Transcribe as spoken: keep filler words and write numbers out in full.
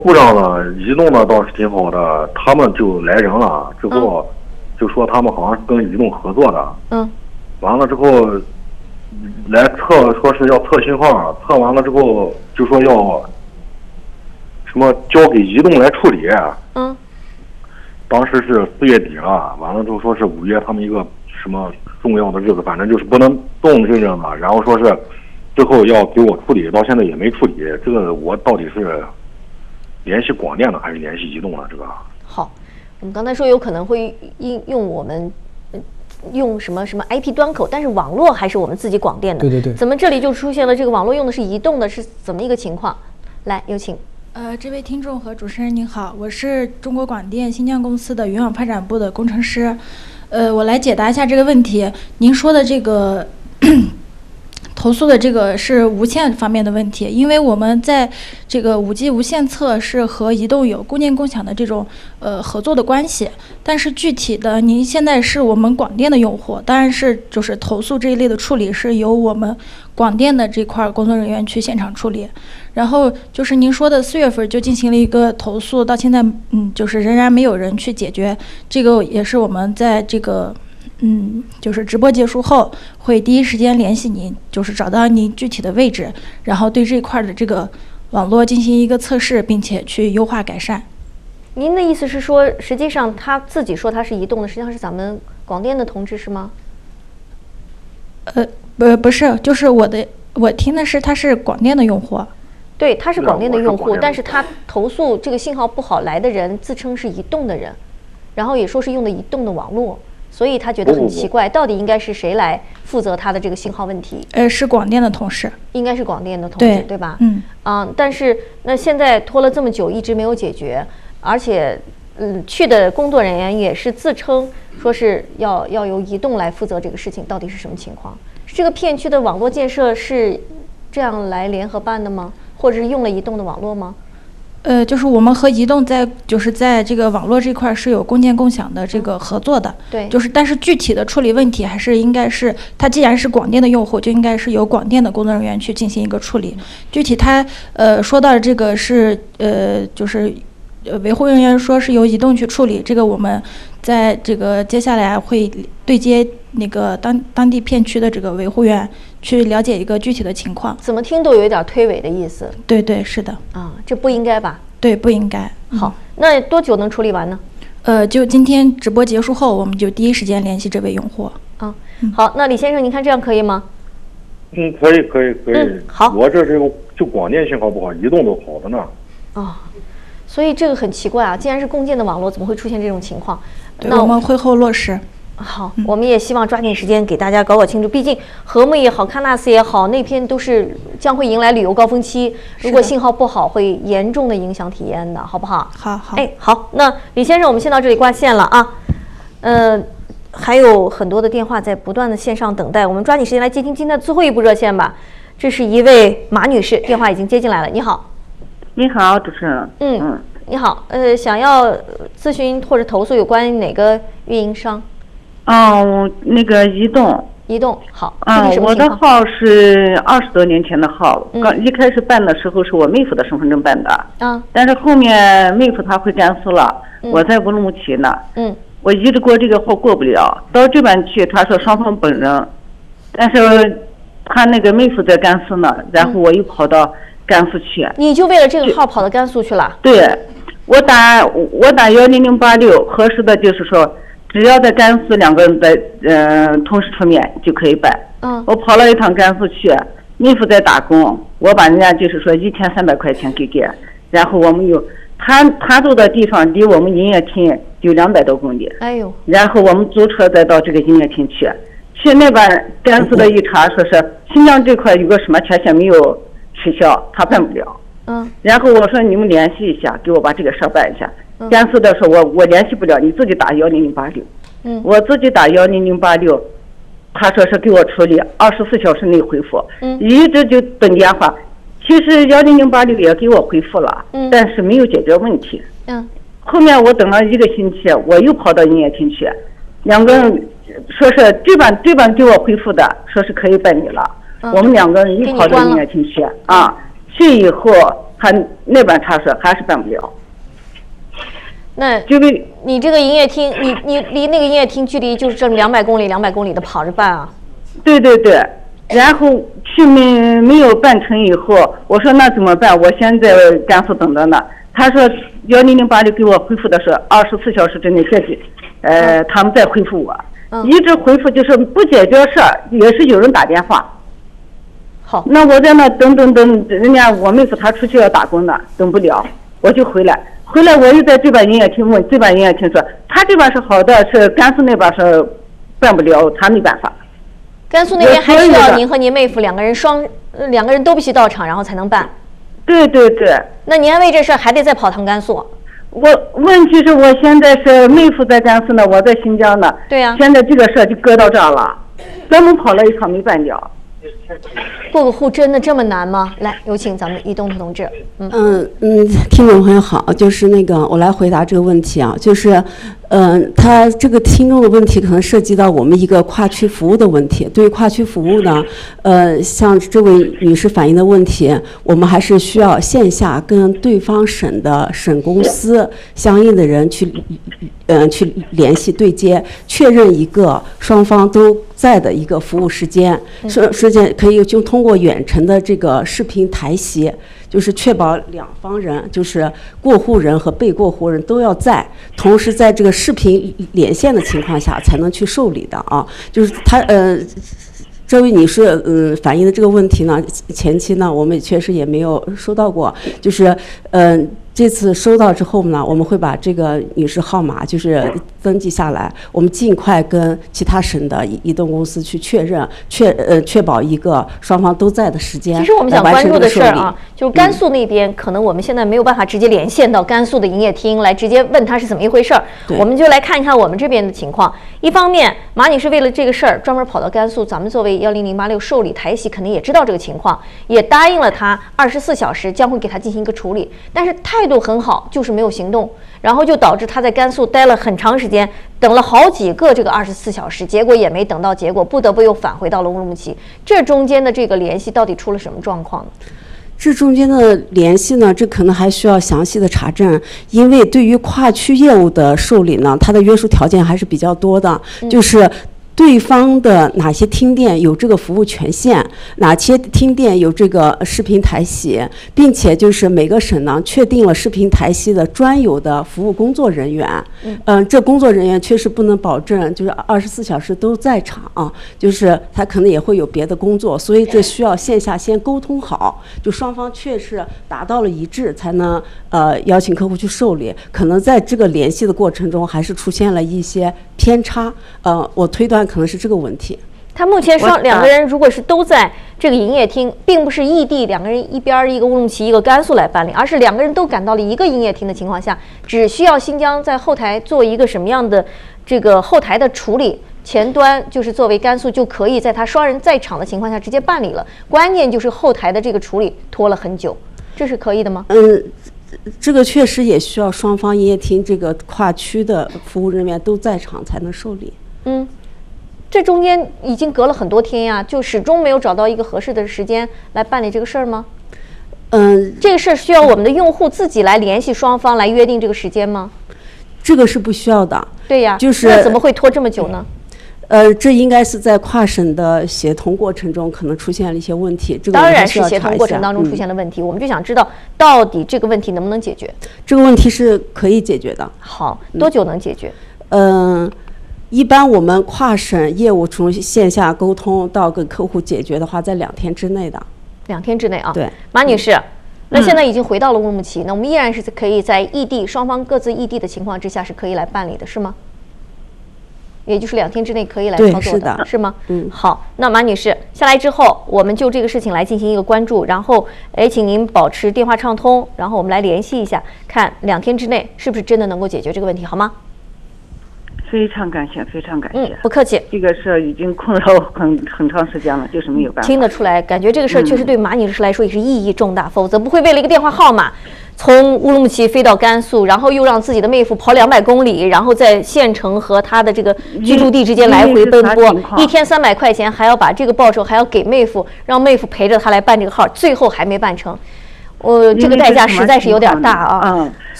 故障呢，移动呢倒是挺好的，他们就来人了，之后就说他们好像是跟移动合作的。 嗯。 完了之后来测，说是要测信号，测完了之后就说要什么交给移动来处理。 嗯。 当时是四月底了，完了之后说是五月他们一个什么重要的日子，反正就是不能动这阵子，然后说是最后要给我处理，到现在也没处理。这个我到底是联系广电的还是联系移动的？这个好，我们刚才说有可能会应用我们用什么什么 I P 端口，但是网络还是我们自己广电的。 对对对。 怎么这里就出现了这个网络用的是移动的，是怎么一个情况？来，有请。 呃，这位听众和主持人您好，我是中国广电新疆公司的云网发展部的工程师。呃，我来解答一下这个问题。您说的这个投诉的这个是无线方面的问题，因为我们在这个五 G 无线侧是和移动有供电共享的这种呃合作的关系，但是具体的您现在是我们广电的用户，当然是就是投诉这一类的处理是由我们广电的这块工作人员去现场处理。然后就是您说的四月份就进行了一个投诉，到现在嗯就是仍然没有人去解决，这个也是我们在这个。嗯，就是直播结束后会第一时间联系您，就是找到您具体的位置，然后对这一块的这个网络进行一个测试，并且去优化改善。 您的意思是说，实际上他自己说他是移动的，实际上是咱们广电的同志是吗？ 呃，不，不是，就是我的，我听的是他是广电的用户。 对，他是广电的用户，但是他投诉这个信号不好来的人自称是移动的人，然后也说是用的移动的网络。所以他觉得很奇怪，到底应该是谁来负责他的这个信号问题？ 呃，是广电的同事， 应该是广电的同事， 对, 对吧？ 嗯啊、嗯，但是那现在拖了这么久，一直没有解决，而且，嗯，去的工作人员也是自称说是要要由移动来负责这个事情，到底是什么情况？这个片区的网络建设是这样来联合办的吗？或者是用了移动的网络吗？ 呃，就是我们和移动在就是在这个网络这块是有共建共享的这个合作的， 对， 就是但是具体的处理问题还是应该是他既然是广电的用户，就应该是由广电的工作人员去进行一个处理。具体他呃说到的这个是呃就是呃维护人员说是由移动去处理，这个我们在这个接下来会对接那个当当地片区的这个维护员。去了解一个具体的情况， 怎么听都有一点推诿的意思。 对对，是的。 啊，这不应该吧？ 对，不应该。 好，那多久能处理完呢？ 呃，就今天直播结束后，我们就第一时间联系这位用户。 啊，好，那李先生，您看这样可以吗？ 嗯，可以，可以，可以。 嗯，好。 我这是就广电信号不好，移动都好的呢。 哦，所以这个很奇怪啊！既然是共建的网络，怎么会出现这种情况？ 那我们会后落实。 好，我们也希望抓紧时间给大家搞搞清楚。毕竟和睦也好，喀纳斯也好，那片都是将会迎来旅游高峰期。如果信号不好，会严重的影响体验的，好不好？ 好好。 哎，好，那李先生，我们先到这里挂线了啊。呃，还有很多的电话在不断的线上等待，我们抓紧时间来接听今天的最后一部热线吧。这是一位马女士，电话已经接进来了。你好。 你好，主持人。 嗯嗯，你好，呃，想要咨询或者投诉有关哪个运营商？ 哦，那个移动， 移动好。 啊、嗯，我的号是二十多年前的号， 嗯、 刚一开始办的时候是我妹夫的身份证办的， 啊， 但是后面妹夫他回甘肃了， 嗯、 我在乌鲁木齐呢， 嗯， 我一直过这个号过不了，到这边去他说双方本人，但是他那个妹夫在甘肃呢，然后我又跑到甘肃去， 嗯、你就为了这个号跑到甘肃去了？ 对，我打我打幺零零八六，合适的就是说。只要在甘肃两个人在呃同时出面就可以办。 嗯， 我跑了一趟甘肃去，妹夫在打工，我把人家就是说一千三百块钱给给，然后我们有他他住的地方离我们音乐厅有两百多公里。 哎呦！ 然后我们租车再到这个音乐厅去，去那边甘肃的一查，说是新疆这块有个什么权限没有取消，他办不了。 嗯。 然后我说你们联系一下，给我把这个事办一下。甘肃的说我我联系不了，你自己打幺零零八六。 嗯， 我自己打幺零零八六，他说是给我处理，二十四小时内回复。 嗯， 一直就等电话。其实幺零零八六也给我回复了， 嗯， 但是没有解决问题。 嗯， 后面我等了一个星期，我又跑到音乐厅去，两个人说是这边这边给我回复的，说是可以办理了。 嗯、 我们两个人又跑到音乐厅去啊，去以后。 他那边他说还是办不了。 那就为你这个营业厅，你你离那个营业厅距离就是这两百公里、两百公里的跑着办啊？ 对对对，然后去没没有办成以后，我说那怎么办？我现在甘肃等着呢。他说幺零零八就给我回复的是二十四小时之内解决，呃，嗯、他们再回复我，嗯、一直回复就是不解决事儿，也是有人打电话。 好， 那我在那等等等，人家我妹夫他出去要打工呢，等不了，我就回来。回来我又在这边营业厅问，这边营业厅说他这边是好的，是甘肃那边是办不了，他没办法。 甘肃那边还需要您和您妹夫两个人双，两个人都必须到场，然后才能办。 对对对。 那您还为这事还得再跑趟甘肃？ 我问题是我现在是妹夫在甘肃呢，我在新疆呢。 对呀、啊。 现在这个事儿就搁到这儿了，专门跑了一趟没办掉。 过个户真的这么难吗？来，有请咱们易东同志。 嗯嗯嗯，听众朋友好，就是那个我来回答这个问题啊，就是，嗯、呃，他这个听众的问题可能涉及到我们一个跨区服务的问题。对于跨区服务呢，呃，像这位女士反映的问题，我们还是需要线下跟对方省的省公司相应的人去，呃，去联系对接，确认一个双方都在的一个服务时间，时时间可以就通过远程的这个视频台协，就是确保两方人，就是过户人和被过户人都要在，同时在这个视频连线的情况下才能去受理的啊。就是他呃，这位女士嗯反映的这个问题呢，前期呢我们确实也没有收到过，就是嗯。呃这次收到之后呢，我们会把这个女士号码就是登记下来，我们尽快跟其他省的移动公司去确认，确呃确保一个双方都在的时间。 其实我们想关注的事儿啊，就是甘肃那边、嗯、可能我们现在没有办法直接连线到甘肃的营业厅来直接问他是怎么一回事儿，我们就来看一看我们这边的情况。一方面，马女士为了这个事儿专门跑到甘肃，咱们作为幺零零八六受理台系肯定也知道这个情况，也答应了他二十四小时将会给他进行一个处理，但是态度很好，就是没有行动，然后就导致他在甘肃待了很长时间，等了好几个这个二十四小时，结果也没等到结果，不得不又返回到了乌鲁木齐。这中间的这个联系到底出了什么状况呢？ 这中间的联系呢，这可能还需要详细的查证，因为对于跨区业务的受理呢，它的约束条件还是比较多的，嗯、就是对方的哪些厅店有这个服务权限，哪些厅店有这个视频台系，并且就是每个省呢确定了视频台系的专有的服务工作人员。嗯、呃，这工作人员确实不能保证就是二十四小时都在场、啊，就是他可能也会有别的工作，所以这需要线下先沟通好，就双方确实达到了一致，才能呃邀请客户去受理。可能在这个联系的过程中，还是出现了一些偏差。呃，我推断可能是这个问题。 他目前双两个人如果是都在这个营业厅，并不是异地，两个人一边一个乌鲁木齐一个甘肃来办理，而是两个人都赶到了一个营业厅的情况下，只需要新疆在后台做一个什么样的这个后台的处理，前端就是作为甘肃就可以在他双人在场的情况下直接办理了。关键就是后台的这个处理拖了很久，这是可以的吗？ 嗯。这个确实也需要双方营业厅这个跨区的服务人员都在场才能受理。 嗯，这中间已经隔了很多天呀，就始终没有找到一个合适的时间来办理这个事儿吗？ 嗯， 这个事儿需要我们的用户自己来联系双方来约定这个时间吗？ 这个是不需要的。 对呀， 就是那怎么会拖这么久呢？ 呃，这应该是在跨省的协同过程中可能出现了一些问题，这个当然是协同过程当中出现了问题、嗯、我们就想知道到底这个问题能不能解决。 这个问题是可以解决的。 好，多久能解决？ 嗯、呃，一般我们跨省业务从线下沟通到跟客户解决的话，在两天之内的。 两天之内啊。 对， 马女士、嗯、那现在已经回到了乌鲁木齐、嗯、那我们依然是可以在异地双方各自异地的情况之下是可以来办理的，是吗？也就是两天之内可以来操作的， 是的， 是吗？ 嗯， 好，那马女士下来之后，我们就这个事情来进行一个关注，然后，哎，请您保持电话畅通，然后我们来联系一下，看两天之内是不是真的能够解决这个问题，好吗？ 非常感谢，非常感谢。 嗯，不客气。 这个事儿已经困扰我很很长时间了，就是没有办法。 听得出来，感觉这个事儿确实对马女士来说也是意义重大，嗯、否则不会为了一个电话号码，从乌鲁木齐飞到甘肃，然后又让自己的妹夫跑两百公里，然后在县城和他的这个居住地之间来回奔波，一天三百块钱，还要把这个报酬还要给妹夫，让妹夫陪着他来办这个号，最后还没办成。 我这个代价实在是有点大啊。 嗯，